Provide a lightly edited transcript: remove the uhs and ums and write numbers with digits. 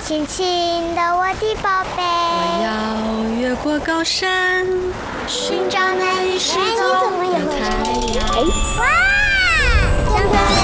亲亲的我的宝贝。 我要越过高山，寻找那里是头的太阳。 哇！